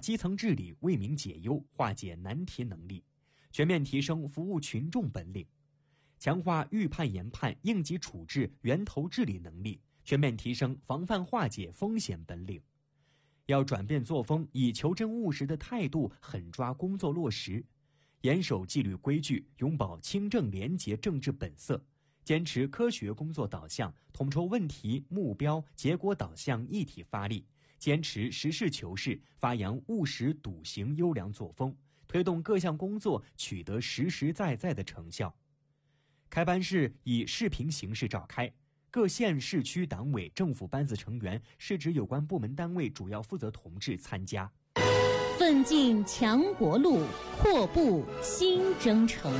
基层治理为民解忧、化解难题能力，全面提升服务群众本领，强化预判研判、应急处置、源头治理能力，全面提升防范化解风险本领。要转变作风，以求真务实的态度狠抓工作落实，严守纪律规矩，永葆清正廉洁政治本色，坚持科学工作导向，统筹问题、目标、结果导向一体发力，坚持实事求是，发扬务实笃行优良作风，推动各项工作取得实实在在的成效。开班式以视频形式召开，各县市区党委政府班子成员、市直有关部门单位主要负责同志参加。 奋进强国路，阔步新征程。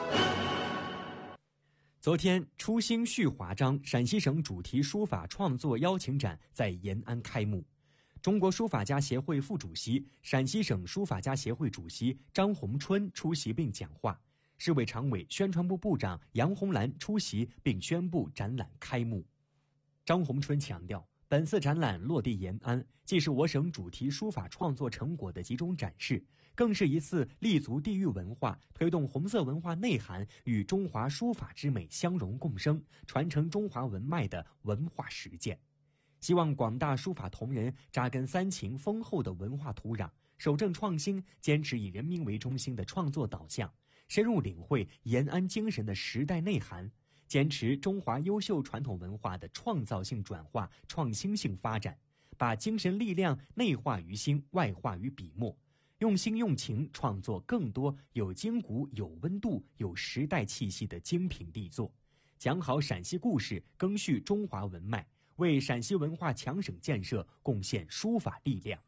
昨天，初心续华章陕西省主题书法创作邀请展在延安开幕。中国书法家协会副主席、陕西省书法家协会主席张宏春出席并讲话，市委常委、宣传部部长杨红兰出席并宣布展览开幕。张宏春强调，本次展览落地延安，既是我省主题书法创作成果的集中展示，更是一次立足地域文化、推动红色文化内涵与中华书法之美相融共生、传承中华文脉的文化实践。希望广大书法同仁扎根三秦丰厚的文化土壤，守正创新，坚持以人民为中心的创作导向，深入领会延安精神的时代内涵，坚持中华优秀传统文化的创造性转化、创新性发展，把精神力量内化于心、外化于笔墨，用心用情创作更多有筋骨、有温度、有时代气息的精品力作，讲好陕西故事，赓续中华文脉，为陕西文化强省建设贡献书法力量。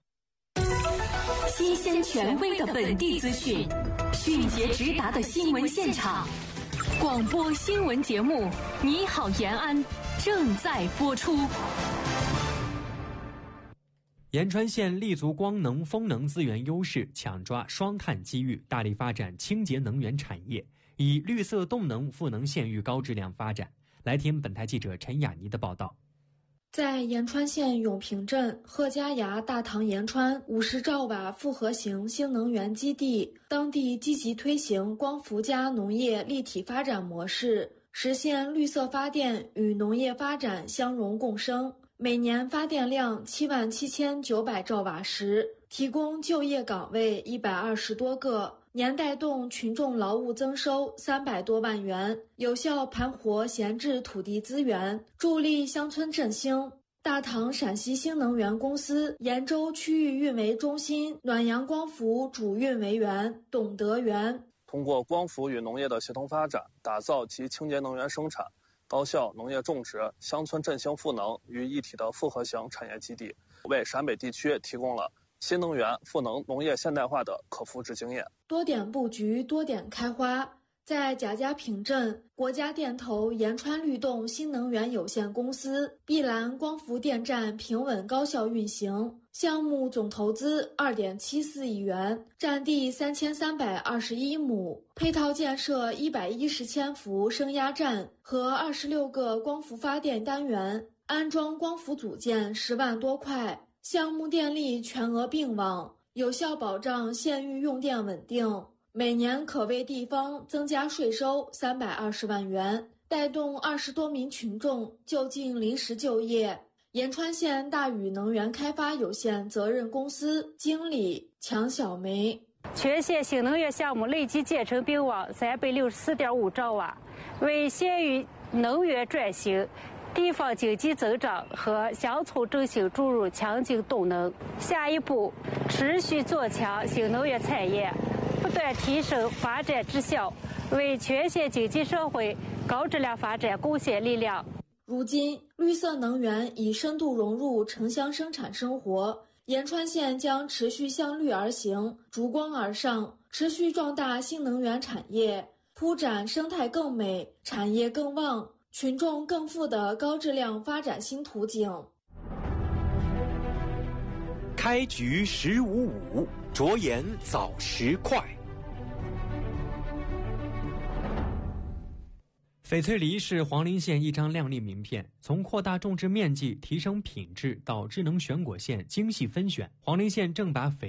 新鲜权威的本地资讯，迅捷直达的新闻现场，广播新闻节目《你好延安》正在播出。 延川县立足光能、风能资源优势，抢抓双碳机遇，大力发展清洁能源产业，以绿色动能赋能县域高质量发展。来听本台记者陈雅妮的报道。 在延川县永平镇贺家崖大唐延川50兆瓦复合型新能源基地，当地积极推行光伏加农业立体发展模式，实现绿色发电与农业发展相融共生，每年发电量77900兆瓦时，提供就业岗位120多个，年带动群众劳务增收300多万元，有效盘活闲置土地资源，助力乡村振兴。大唐陕西新能源公司延州区域运维中心暖阳光伏主运维员董德元， 通过光伏与农业的协同发展，打造集清洁能源生产、高效农业种植、乡村振兴赋能于一体的复合型产业基地，为陕北地区提供了新能源赋能农业现代化的可复制经验。 多点布局，多点开花。在贾家坪镇，国家电投延川律动新能源有限公司碧蓝光伏电站平稳高效运行，项目总投资2.74亿元，占地3321亩，配套建设110千伏升压站和26个光伏发电单元，安装光伏组件10万多块，项目电力全额并网，有效保障县域用电稳定，每年可为地方增加税收320万元，带动20多名群众就近临时就业。延川县大禹能源开发有限责任公司经理强小梅， 全县新能源项目累计建成并网364.5兆瓦，为县域能源转型、地方经济增长和乡村振兴注入强劲动能。下一步，持续做强新能源产业，不断提升发展质效，为全县经济社会高质量发展贡献力量。 如今，绿色能源已深度融入城乡生产生活，延川县将持续向绿而行，逐光而上，持续壮大新能源产业，铺展生态更美、产业更旺、群众更富的高质量发展新图景。 开局10:55，着眼早10块。翡翠梨是黄陵县一张亮丽名片，从扩大种植面积、提升品质到智能选果线精细分选，黄陵县正把翡